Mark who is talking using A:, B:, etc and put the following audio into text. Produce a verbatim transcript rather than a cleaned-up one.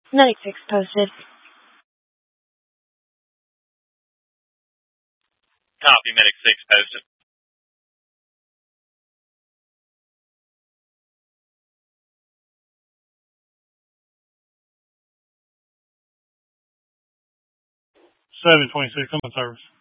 A: Medic six posted.
B: Copy, Medic six posted.
C: seven twenty-six on the service.